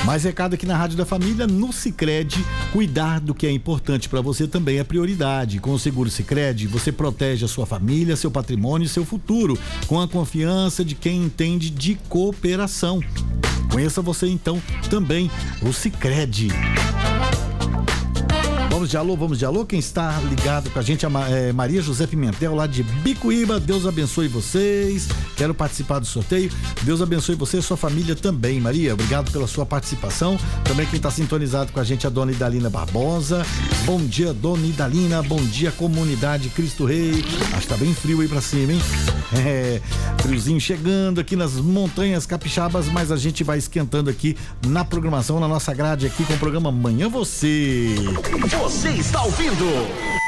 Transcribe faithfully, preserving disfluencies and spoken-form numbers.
Mais recado aqui na Rádio da Família, no Sicredi, cuidar do que é importante para você também é prioridade. Com o Seguro Sicredi, você protege a sua família, seu patrimônio e seu futuro, com a confiança de quem entende de cooperação. Conheça você então também o Sicredi. Vamos de alô, vamos de alô. Quem está ligado com a gente é Maria José Pimentel, lá de Bicuíba. Deus abençoe vocês. Quero participar do sorteio. Deus abençoe você e sua família também, Maria. Obrigado pela sua participação. Também quem está sintonizado com a gente é a dona Idalina Barbosa. Bom dia, dona Idalina. Bom dia, comunidade Cristo Rei. Acho que tá bem frio aí pra cima, hein? É, friozinho chegando aqui nas montanhas capixabas, mas a gente vai esquentando aqui na programação, na nossa grade aqui com o programa Manhã Você. Você está ouvindo